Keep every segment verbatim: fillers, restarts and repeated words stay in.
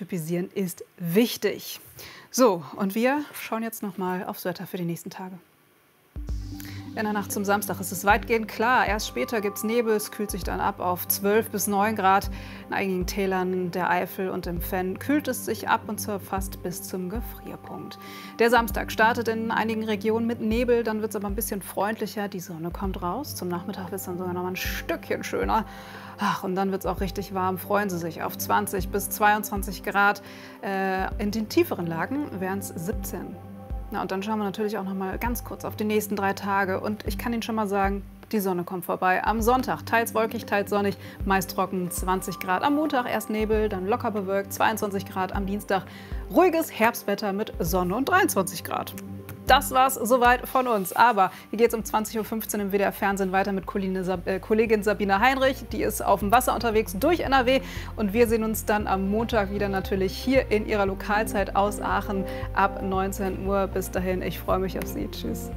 typisieren ist wichtig. So, und wir schauen jetzt noch mal aufs Wetter für die nächsten Tage. In der Nacht zum Samstag ist es weitgehend klar. Erst später gibt es Nebel, es kühlt sich dann ab auf zwölf bis neun Grad. In einigen Tälern der Eifel und im Venn kühlt es sich ab und zwar fast bis zum Gefrierpunkt. Der Samstag startet in einigen Regionen mit Nebel, dann wird es aber ein bisschen freundlicher. Die Sonne kommt raus. Zum Nachmittag wird es dann sogar noch mal ein Stückchen schöner. Ach, und dann wird es auch richtig warm. Freuen Sie sich auf zwanzig bis zweiundzwanzig Grad. Äh, in den tieferen Lagen wären es siebzehn. Na, und dann schauen wir natürlich auch noch mal ganz kurz auf die nächsten drei Tage. Und ich kann Ihnen schon mal sagen, die Sonne kommt vorbei. Am Sonntag teils wolkig, teils sonnig, meist trocken, zwanzig Grad. Am Montag erst Nebel, dann locker bewölkt, zweiundzwanzig Grad. Am Dienstag ruhiges Herbstwetter mit Sonne und dreiundzwanzig Grad. Das war's soweit von uns. Aber hier geht es um zwanzig Uhr fünfzehn im W D R-Fernsehen weiter mit Kollegin Sabine Heinrich. Die ist auf dem Wasser unterwegs durch N R W. Und wir sehen uns dann am Montag wieder natürlich hier in ihrer Lokalzeit aus Aachen ab neunzehn Uhr. Bis dahin, ich freue mich auf Sie. Tschüss.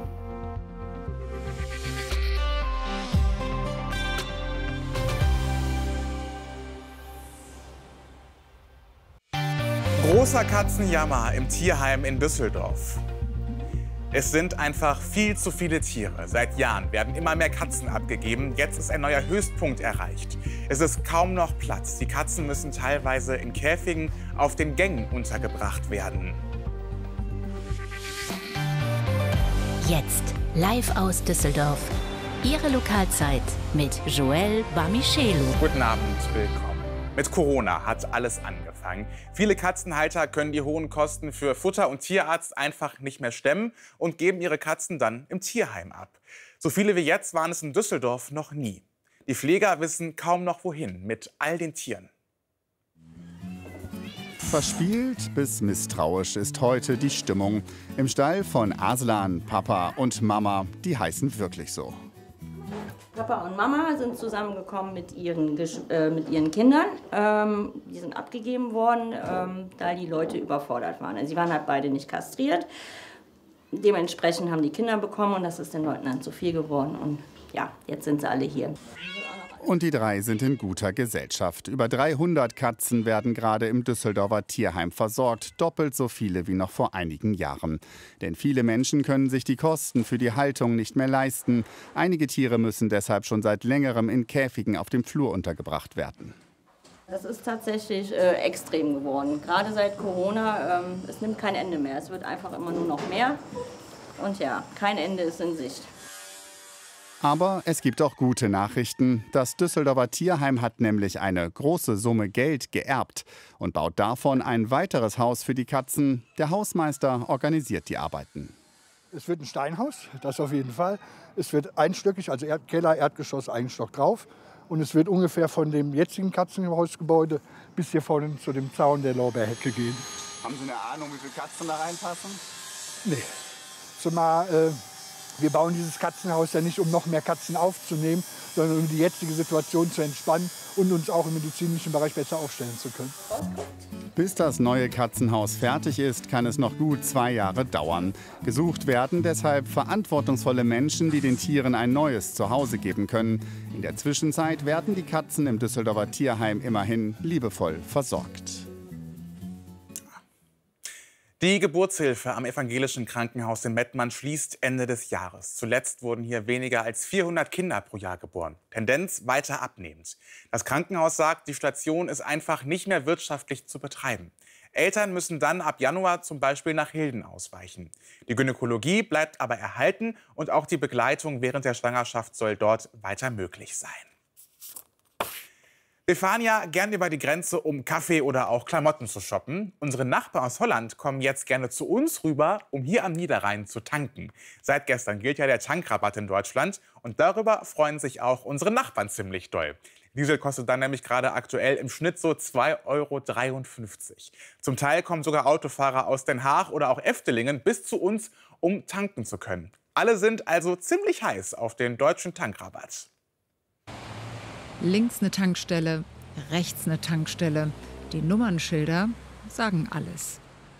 Großer Katzenjammer im Tierheim in Düsseldorf. Es sind einfach viel zu viele Tiere. Seit Jahren werden immer mehr Katzen abgegeben. Jetzt ist ein neuer Höchstpunkt erreicht. Es ist kaum noch Platz. Die Katzen müssen teilweise in Käfigen auf den Gängen untergebracht werden. Jetzt live aus Düsseldorf. Ihre Lokalzeit mit Joël Bamichelu. Guten Abend, willkommen. Mit Corona hat alles angefangen. Viele Katzenhalter können die hohen Kosten für Futter und Tierarzt einfach nicht mehr stemmen und geben ihre Katzen dann im Tierheim ab. So viele wie jetzt waren es in Düsseldorf noch nie. Die Pfleger wissen kaum noch wohin mit all den Tieren. Verspielt bis misstrauisch ist heute die Stimmung im Stall von Aslan. Papa und Mama, die heißen wirklich so. Papa und Mama sind zusammengekommen mit ihren, äh, mit ihren Kindern. Ähm, die sind abgegeben worden, ähm, da die Leute überfordert waren. Also sie waren halt beide nicht kastriert. Dementsprechend haben die Kinder bekommen und das ist den Leuten dann zu viel geworden. Und ja, jetzt sind sie alle hier. Und die drei sind in guter Gesellschaft. Über dreihundert Katzen werden gerade im Düsseldorfer Tierheim versorgt. Doppelt so viele wie noch vor einigen Jahren. Denn viele Menschen können sich die Kosten für die Haltung nicht mehr leisten. Einige Tiere müssen deshalb schon seit längerem in Käfigen auf dem Flur untergebracht werden. Das ist tatsächlich äh, extrem geworden. Gerade seit Corona, ähm, es nimmt kein Ende mehr. Es wird einfach immer nur noch mehr. Und ja, kein Ende ist in Sicht. Aber es gibt auch gute Nachrichten. Das Düsseldorfer Tierheim hat nämlich eine große Summe Geld geerbt und baut davon ein weiteres Haus für die Katzen. Der Hausmeister organisiert die Arbeiten. Es wird ein Steinhaus, das auf jeden Fall. Es wird einstöckig, also Erd Keller, Erdgeschoss, ein Stock drauf. Und es wird ungefähr von dem jetzigen Katzenhausgebäude bis hier vorne zu dem Zaun der Lorbeerhecke gehen. Haben Sie eine Ahnung, wie viele Katzen da reinpassen? Nee. Zumal äh, wir bauen dieses Katzenhaus ja nicht, um noch mehr Katzen aufzunehmen, sondern um die jetzige Situation zu entspannen und uns auch im medizinischen Bereich besser aufstellen zu können. Bis das neue Katzenhaus fertig ist, kann es noch gut zwei Jahre dauern. Gesucht werden deshalb verantwortungsvolle Menschen, die den Tieren ein neues Zuhause geben können. In der Zwischenzeit werden die Katzen im Düsseldorfer Tierheim immerhin liebevoll versorgt. Die Geburtshilfe am evangelischen Krankenhaus in Mettmann schließt Ende des Jahres. Zuletzt wurden hier weniger als vierhundert Kinder pro Jahr geboren. Tendenz weiter abnehmend. Das Krankenhaus sagt, die Station ist einfach nicht mehr wirtschaftlich zu betreiben. Eltern müssen dann ab Januar zum Beispiel nach Hilden ausweichen. Die Gynäkologie bleibt aber erhalten und auch die Begleitung während der Schwangerschaft soll dort weiter möglich sein. Wir fahren ja gern über die Grenze, um Kaffee oder auch Klamotten zu shoppen. Unsere Nachbarn aus Holland kommen jetzt gerne zu uns rüber, um hier am Niederrhein zu tanken. Seit gestern gilt ja der Tankrabatt in Deutschland und darüber freuen sich auch unsere Nachbarn ziemlich doll. Diesel kostet dann nämlich gerade aktuell im Schnitt so zwei Euro dreiundfünfzig. Zum Teil kommen sogar Autofahrer aus Den Haag oder auch Eftelingen bis zu uns, um tanken zu können. Alle sind also ziemlich heiß auf den deutschen Tankrabatt. Links eine Tankstelle, rechts eine Tankstelle. Die Nummernschilder sagen alles.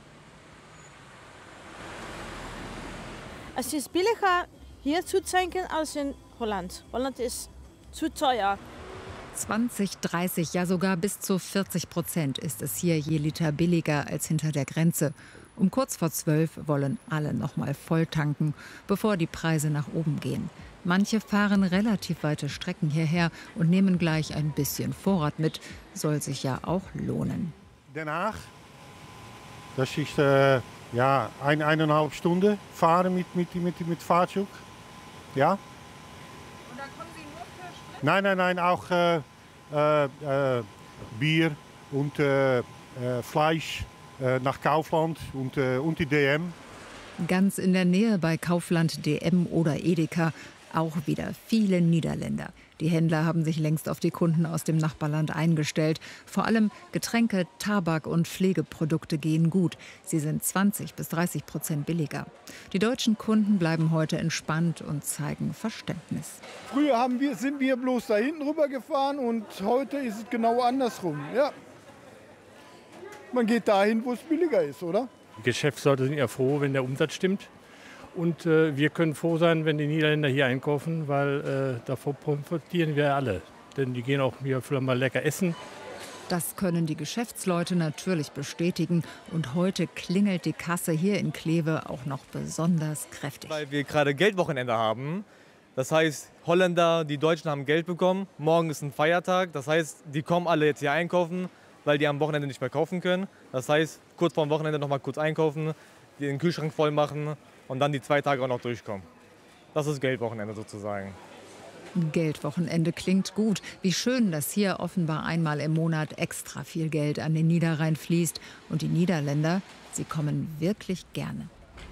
Es ist billiger hier zu tanken als in Holland. Holland ist zu teuer. zwanzig, dreißig, ja sogar bis zu vierzig Prozent ist es hier je Liter billiger als hinter der Grenze. Um kurz vor zwölf wollen alle noch mal voll tanken, bevor die Preise nach oben gehen. Manche fahren relativ weite Strecken hierher und nehmen gleich ein bisschen Vorrat mit. Soll sich ja auch lohnen. Den Haag, das ist äh, ja ein, eineinhalb Stunden fahren mit, mit, mit, mit Fahrzeug. Ja. Und da kommen Sie nur für Sprit? Nein, nein, nein, auch äh, äh, äh, Bier und äh, äh, Fleisch äh, nach Kaufland und, äh, und die D M. Ganz in der Nähe bei Kaufland, D M oder Edeka auch wieder viele Niederländer. Die Händler haben sich längst auf die Kunden aus dem Nachbarland eingestellt. Vor allem Getränke, Tabak und Pflegeprodukte gehen gut. Sie sind zwanzig bis dreißig Prozent billiger. Die deutschen Kunden bleiben heute entspannt und zeigen Verständnis. Früher haben wir, sind wir bloß da hinten rüber gefahren und heute ist es genau andersrum. Ja. Man geht dahin, wo es billiger ist, oder? Die Geschäftsleute sind ja froh, wenn der Umsatz stimmt. Und äh, wir können froh sein, wenn die Niederländer hier einkaufen, weil äh, davon profitieren wir alle. Denn die gehen auch hier vielleicht mal lecker essen. Das können die Geschäftsleute natürlich bestätigen. Und heute klingelt die Kasse hier in Kleve auch noch besonders kräftig. Weil wir gerade Geldwochenende haben. Das heißt, Holländer, die Deutschen haben Geld bekommen. Morgen ist ein Feiertag. Das heißt, die kommen alle jetzt hier einkaufen, weil die am Wochenende nicht mehr kaufen können. Das heißt, kurz vor dem Wochenende noch mal kurz einkaufen, den Kühlschrank voll machen und dann die zwei Tage auch noch durchkommen. Das ist Geldwochenende sozusagen. Geldwochenende klingt gut. Wie schön, dass hier offenbar einmal im Monat extra viel Geld an den Niederrhein fließt. Und die Niederländer, sie kommen wirklich gerne.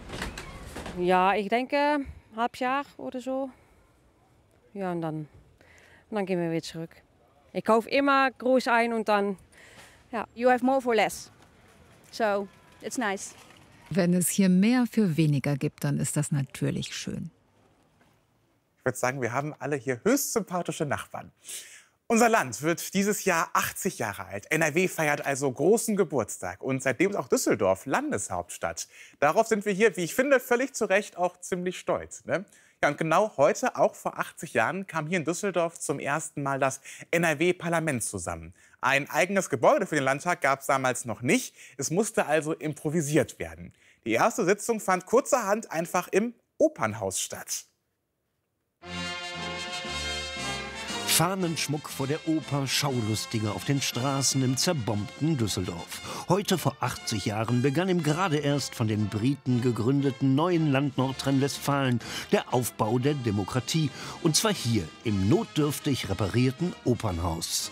Ja, ich denke, halb Jahr oder so. Ja, und dann, und dann gehen wir wieder zurück. Ich kaufe immer groß ein und dann, ja. You have more for less. So, it's nice. Wenn es hier mehr für weniger gibt, dann ist das natürlich schön. Ich würde sagen, wir haben alle hier höchst sympathische Nachbarn. Unser Land wird dieses Jahr achtzig Jahre alt. N R W feiert also großen Geburtstag. Und seitdem ist auch Düsseldorf Landeshauptstadt. Darauf sind wir hier, wie ich finde, völlig zu Recht auch ziemlich stolz. Ne? Ja, und genau heute, auch vor achtzig Jahren, kam hier in Düsseldorf zum ersten Mal das N R W-Parlament zusammen. Ein eigenes Gebäude für den Landtag gab es damals noch nicht. Es musste also improvisiert werden. Die erste Sitzung fand kurzerhand einfach im Opernhaus statt. Fahnenschmuck vor der Oper, Schaulustige auf den Straßen im zerbombten Düsseldorf. Heute vor achtzig Jahren begann im gerade erst von den Briten gegründeten neuen Land Nordrhein-Westfalen der Aufbau der Demokratie. Und zwar hier im notdürftig reparierten Opernhaus.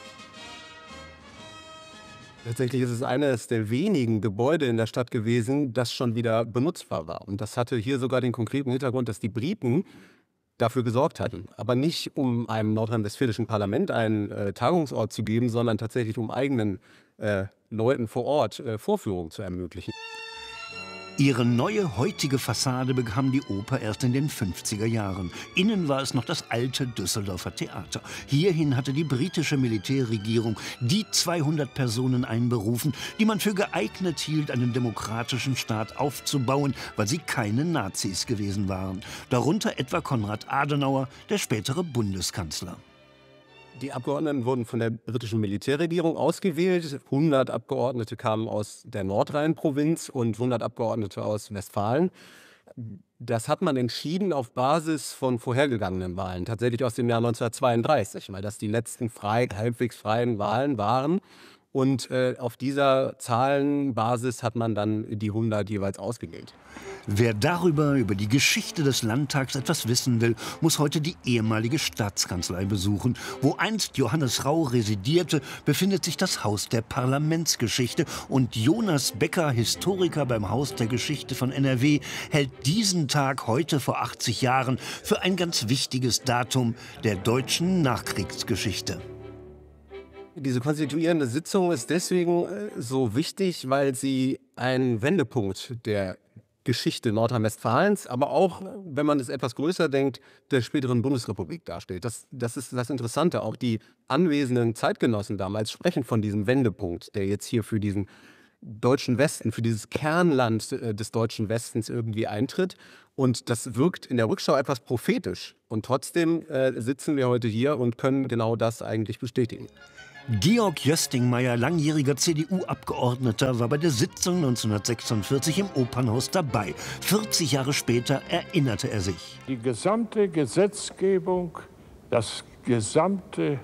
Tatsächlich ist es eines der wenigen Gebäude in der Stadt gewesen, das schon wieder benutzbar war. Und das hatte hier sogar den konkreten Hintergrund, dass die Briten dafür gesorgt hatten. Aber nicht, um einem nordrhein-westfälischen Parlament einen äh, Tagungsort zu geben, sondern tatsächlich, um eigenen äh, Leuten vor Ort äh, Vorführungen zu ermöglichen. Ihre neue heutige Fassade bekam die Oper erst in den fünfziger Jahren. Innen war es noch das alte Düsseldorfer Theater. Hierhin hatte die britische Militärregierung die zweihundert Personen einberufen, die man für geeignet hielt, einen demokratischen Staat aufzubauen, weil sie keine Nazis gewesen waren. Darunter etwa Konrad Adenauer, der spätere Bundeskanzler. Die Abgeordneten wurden von der britischen Militärregierung ausgewählt. hundert Abgeordnete kamen aus der Nordrhein-Provinz und hundert Abgeordnete aus Westfalen. Das hat man entschieden auf Basis von vorhergegangenen Wahlen, tatsächlich aus dem Jahr neunzehnhundertzweiunddreißig, weil das die letzten frei, halbwegs freien Wahlen waren. Und äh, auf dieser Zahlenbasis hat man dann die hundert jeweils ausgewählt. Wer darüber, über die Geschichte des Landtags etwas wissen will, muss heute die ehemalige Staatskanzlei besuchen. Wo einst Johannes Rau residierte, befindet sich das Haus der Parlamentsgeschichte. Und Jonas Becker, Historiker beim Haus der Geschichte von N R W, hält diesen Tag heute vor achtzig Jahren für ein ganz wichtiges Datum der deutschen Nachkriegsgeschichte. Diese konstituierende Sitzung ist deswegen äh, so wichtig, weil sie ein Wendepunkt der Geschichte Nordrhein-Westfalens, aber auch, wenn man es etwas größer denkt, der späteren Bundesrepublik darstellt. Das, das ist das Interessante. Auch die anwesenden Zeitgenossen damals sprechen von diesem Wendepunkt, der jetzt hier für diesen deutschen Westen, für dieses Kernland äh, des deutschen Westens irgendwie eintritt. Und das wirkt in der Rückschau etwas prophetisch. Und trotzdem äh, sitzen wir heute hier und können genau das eigentlich bestätigen. Georg Jöstingmeier, langjähriger C D U-Abgeordneter, war bei der Sitzung neunzehnhundertsechsundvierzig im Opernhaus dabei. vierzig Jahre später erinnerte er sich. Die gesamte Gesetzgebung, das gesamte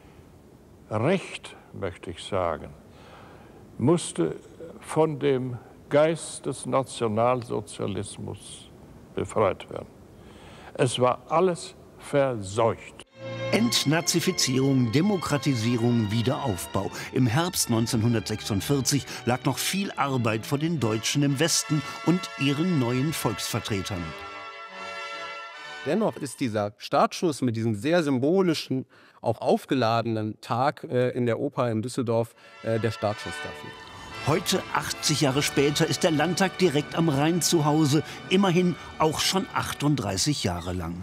Recht, möchte ich sagen, musste von dem Geist des Nationalsozialismus befreit werden. Es war alles verseucht. Entnazifizierung, Demokratisierung, Wiederaufbau. Im Herbst neunzehnhundertsechsundvierzig lag noch viel Arbeit vor den Deutschen im Westen und ihren neuen Volksvertretern. Dennoch ist dieser Startschuss mit diesem sehr symbolischen, auch aufgeladenen Tag äh, in der Oper in Düsseldorf äh, der Startschuss dafür. Heute, achtzig Jahre später, ist der Landtag direkt am Rhein zu Hause. Immerhin auch schon achtunddreißig Jahre lang.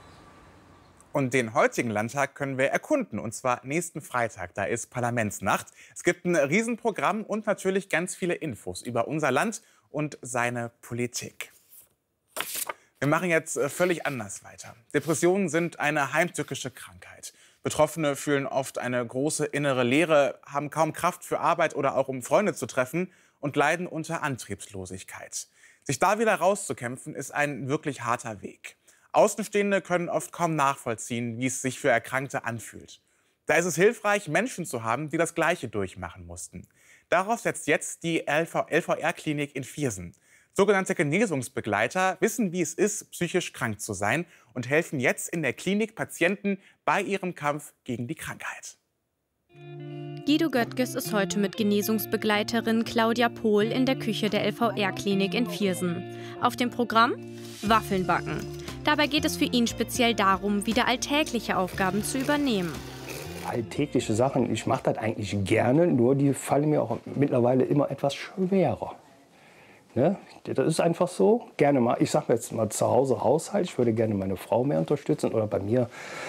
Und den heutigen Landtag können wir erkunden, und zwar nächsten Freitag. Da ist Parlamentsnacht. Es gibt ein Riesenprogramm und natürlich ganz viele Infos über unser Land und seine Politik. Wir machen jetzt völlig anders weiter. Depressionen sind eine heimtückische Krankheit. Betroffene fühlen oft eine große innere Leere, haben kaum Kraft für Arbeit oder auch um Freunde zu treffen und leiden unter Antriebslosigkeit. Sich da wieder rauszukämpfen, ist ein wirklich harter Weg. Außenstehende können oft kaum nachvollziehen, wie es sich für Erkrankte anfühlt. Da ist es hilfreich, Menschen zu haben, die das Gleiche durchmachen mussten. Darauf setzt jetzt die L V R-Klinik in Viersen. Sogenannte Genesungsbegleiter wissen, wie es ist, psychisch krank zu sein und helfen jetzt in der Klinik Patienten bei ihrem Kampf gegen die Krankheit. Guido Göttges ist heute mit Genesungsbegleiterin Claudia Pohl in der Küche der L V R-Klinik in Viersen. Auf dem Programm Waffeln backen. Dabei geht es für ihn speziell darum, wieder alltägliche Aufgaben zu übernehmen. Alltägliche Sachen, ich mache das eigentlich gerne, nur die fallen mir auch mittlerweile immer etwas schwerer. Ne? Das ist einfach so. Gerne mal, ich sage jetzt mal zu Hause Haushalt, ich würde gerne meine Frau mehr unterstützen. Oder bei mir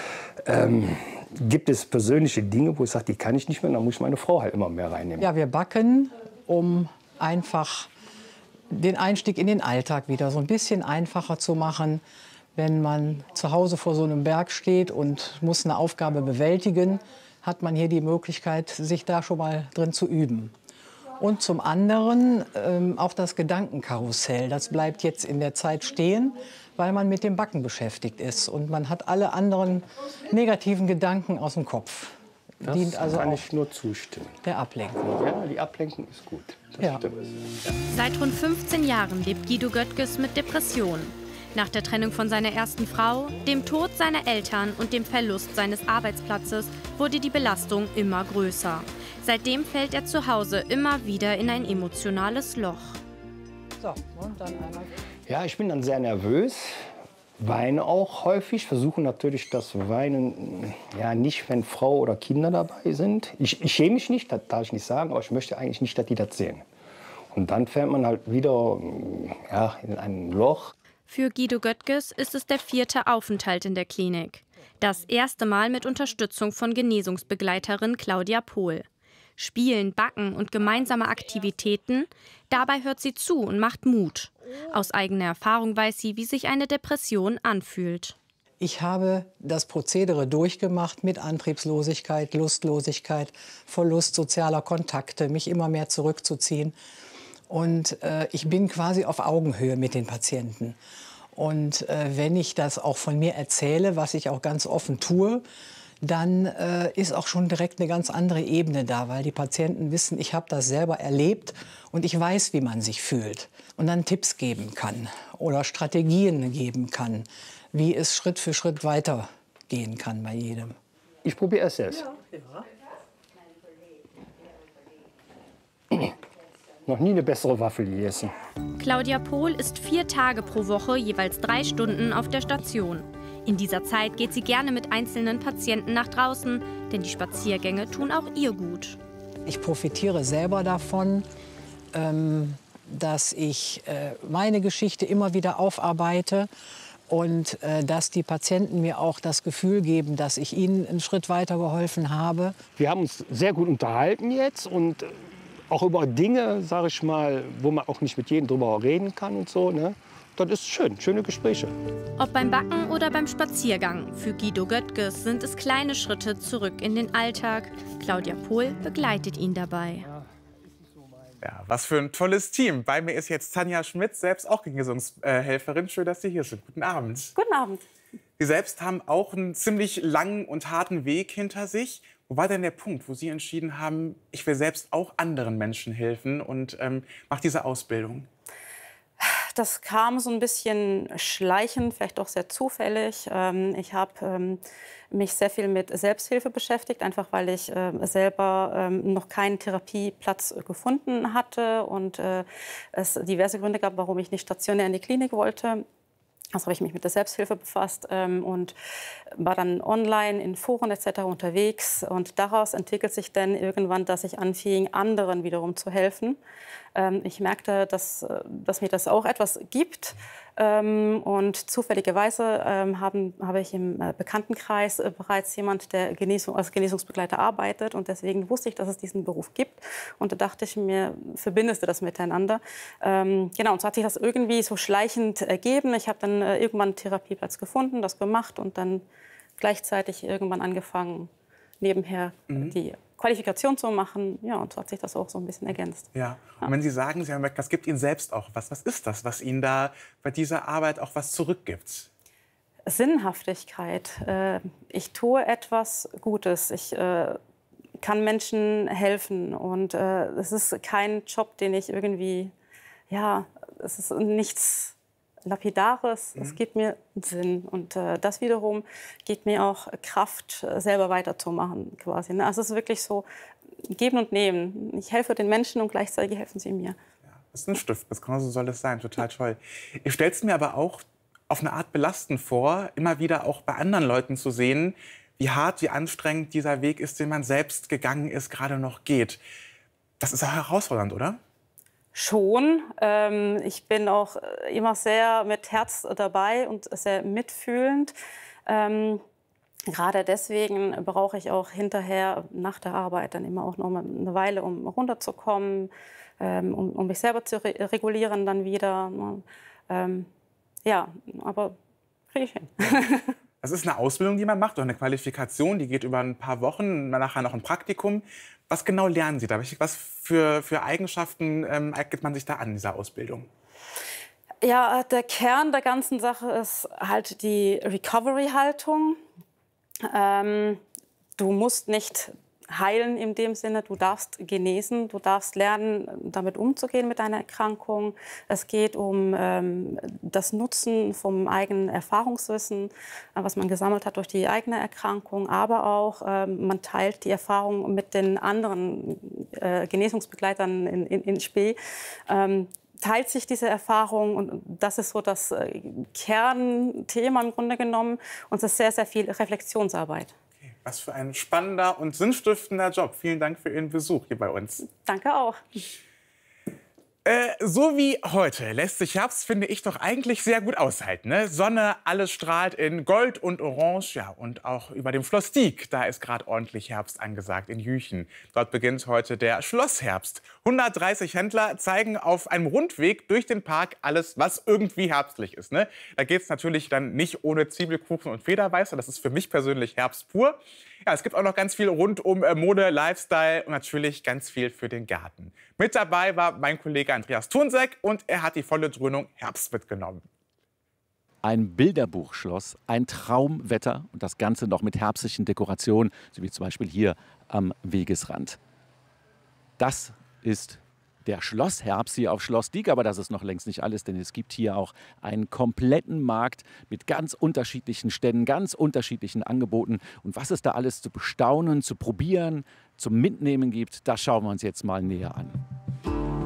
ähm, gibt es persönliche Dinge, wo ich sage, die kann ich nicht mehr, dann muss ich meine Frau halt immer mehr reinnehmen. Ja, wir backen, um einfach den Einstieg in den Alltag wieder so ein bisschen einfacher zu machen. Wenn man zu Hause vor so einem Berg steht und muss eine Aufgabe bewältigen, hat man hier die Möglichkeit, sich da schon mal drin zu üben. Und zum anderen ähm, auch das Gedankenkarussell. Das bleibt jetzt in der Zeit stehen, weil man mit dem Backen beschäftigt ist. Und man hat alle anderen negativen Gedanken aus dem Kopf. Das Dient also kann auch ich nur zustimmen. der Ablenkung. Ja, die Ablenkung ist gut. Das Ja. stimmt. Seit rund fünfzehn Jahren lebt Guido Göttges mit Depressionen. Nach der Trennung von seiner ersten Frau, dem Tod seiner Eltern und dem Verlust seines Arbeitsplatzes wurde die Belastung immer größer. Seitdem fällt er zu Hause immer wieder in ein emotionales Loch. So, und dann einmal. Ja, ich bin dann sehr nervös, weine auch häufig, versuche natürlich das Weinen, ja nicht, wenn Frau oder Kinder dabei sind. Ich, ich schäme mich nicht, das darf ich nicht sagen, aber ich möchte eigentlich nicht, dass die das sehen. Und dann fällt man halt wieder ja, in ein Loch. Für Guido Göttges ist es der vierte Aufenthalt in der Klinik. Das erste Mal mit Unterstützung von Genesungsbegleiterin Claudia Pohl. Spielen, Backen und gemeinsame Aktivitäten, dabei hört sie zu und macht Mut. Aus eigener Erfahrung weiß sie, wie sich eine Depression anfühlt. Ich habe das Prozedere durchgemacht mit Antriebslosigkeit, Lustlosigkeit, Verlust sozialer Kontakte, mich immer mehr zurückzuziehen. Und äh, ich bin quasi auf Augenhöhe mit den Patienten. Und äh, wenn ich das auch von mir erzähle, was ich auch ganz offen tue, dann äh, ist auch schon direkt eine ganz andere Ebene da, weil die Patienten wissen, ich habe das selber erlebt und ich weiß, wie man sich fühlt. Und dann Tipps geben kann oder Strategien geben kann, wie es Schritt für Schritt weitergehen kann bei jedem. Ich probiere es selbst. Ja. Noch nie eine bessere Waffel gegessen. Claudia Pohl ist vier Tage pro Woche jeweils drei Stunden auf der Station. In dieser Zeit geht sie gerne mit einzelnen Patienten nach draußen, denn die Spaziergänge tun auch ihr gut. Ich profitiere selber davon, ähm, dass ich äh, meine Geschichte immer wieder aufarbeite und äh, dass die Patienten mir auch das Gefühl geben, dass ich ihnen einen Schritt weiter geholfen habe. Wir haben uns sehr gut unterhalten jetzt und auch über Dinge, sage ich mal, wo man auch nicht mit jedem drüber reden kann und so. Ne? Das ist schön, schöne Gespräche. Ob beim Backen oder beim Spaziergang, für Guido Göttges sind es kleine Schritte zurück in den Alltag. Claudia Pohl begleitet ihn dabei. Ja, was für ein tolles Team. Bei mir ist jetzt Tanja Schmidt, selbst auch Genesungshelferin. Schön, dass Sie hier sind. Guten Abend. Guten Abend. Sie selbst haben auch einen ziemlich langen und harten Weg hinter sich. Wo war denn der Punkt, wo Sie entschieden haben, ich will selbst auch anderen Menschen helfen und ähm, mache diese Ausbildung? Das kam so ein bisschen schleichend, vielleicht auch sehr zufällig. Ich habe mich sehr viel mit Selbsthilfe beschäftigt, einfach weil ich selber noch keinen Therapieplatz gefunden hatte und es diverse Gründe gab, warum ich nicht stationär in die Klinik wollte. Also habe ich mich mit der Selbsthilfe befasst ähm, und war dann online in Foren et cetera unterwegs. Und daraus entwickelt sich dann irgendwann, dass ich anfing, anderen wiederum zu helfen. Ähm, ich merkte, dass, dass mir das auch etwas gibt. Ähm, und zufälligerweise ähm, haben, habe ich im äh, Bekanntenkreis äh, bereits jemand, der Genesung, als Genesungsbegleiter arbeitet. Und deswegen wusste ich, dass es diesen Beruf gibt. Und da dachte ich mir, verbindest du das miteinander? Ähm, genau, und so hat sich das irgendwie so schleichend ergeben. Ich habe dann äh, irgendwann einen Therapieplatz gefunden, das gemacht und dann gleichzeitig irgendwann angefangen, nebenher mhm. die Qualifikation zu machen. Ja, und so hat sich das auch so ein bisschen ergänzt. Ja. Und wenn Sie sagen, Sie haben gemerkt, das gibt Ihnen selbst auch was. Was ist das, was Ihnen da bei dieser Arbeit auch was zurückgibt? Sinnhaftigkeit. Ich tue etwas Gutes. Ich kann Menschen helfen. Und es ist kein Job, den ich irgendwie, ja, es ist nichts Lapidares, mhm. es gibt mir Sinn und äh, das wiederum gibt mir auch Kraft, selber weiterzumachen quasi. Ne? Also es ist wirklich so geben und nehmen. Ich helfe den Menschen und gleichzeitig helfen sie mir. Ja, das ist ein Stift, das genau so soll es sein, total toll. Ich stelle es mir aber auch auf eine Art belastend vor, immer wieder auch bei anderen Leuten zu sehen, wie hart, wie anstrengend dieser Weg ist, den man selbst gegangen ist, gerade noch geht. Das ist auch herausfordernd, oder? Schon. Ähm, ich bin auch immer sehr mit Herz dabei und sehr mitfühlend. Ähm, gerade deswegen brauche ich auch hinterher nach der Arbeit dann immer auch noch eine Weile, um runterzukommen, ähm, um, um mich selber zu re regulieren dann wieder. Ähm, ja, aber kriege ich hin. Das ist eine Ausbildung, die man macht, oder eine Qualifikation, die geht über ein paar Wochen, nachher noch ein Praktikum. Was genau lernen Sie da? Was für, für Eigenschaften ähm, eignet man sich da an in dieser Ausbildung? Ja, der Kern der ganzen Sache ist halt die Recovery-Haltung. Ähm, du musst nicht heilen in dem Sinne, du darfst genesen, du darfst lernen, damit umzugehen mit deiner Erkrankung. Es geht um ähm, das Nutzen vom eigenen Erfahrungswissen, äh, was man gesammelt hat durch die eigene Erkrankung, aber auch ähm, man teilt die Erfahrung mit den anderen äh, Genesungsbegleitern in, in, in Spee. Ähm, teilt sich diese Erfahrung und das ist so das äh, Kernthema im Grunde genommen und es ist sehr, sehr viel Reflexionsarbeit. Was für ein spannender und sinnstiftender Job. Vielen Dank für Ihren Besuch hier bei uns. Danke auch. Äh, so wie heute lässt sich Herbst, finde ich, doch eigentlich sehr gut aushalten. Ne? Sonne, alles strahlt in Gold und Orange. Ja, und auch über dem Schloss Diek, da ist gerade ordentlich Herbst angesagt in Jüchen. Dort beginnt heute der Schlossherbst. hundertdreißig Händler zeigen auf einem Rundweg durch den Park alles, was irgendwie herbstlich ist. Ne? Da geht es natürlich dann nicht ohne Zwiebelkuchen und Federweißer. Das ist für mich persönlich Herbst pur. Ja, es gibt auch noch ganz viel rund um Mode, Lifestyle und natürlich ganz viel für den Garten. Mit dabei war mein Kollege Andreas Thunseck und er hat die volle Dröhnung Herbst mitgenommen. Ein Bilderbuchschloss, ein Traumwetter und das Ganze noch mit herbstlichen Dekorationen, so wie zum Beispiel hier am Wegesrand. Das ist der Schlossherbst hier auf Schloss Diek, aber das ist noch längst nicht alles, denn es gibt hier auch einen kompletten Markt mit ganz unterschiedlichen Ständen, ganz unterschiedlichen Angeboten. Und was es da alles zu bestaunen, zu probieren, zum Mitnehmen gibt, das schauen wir uns jetzt mal näher an.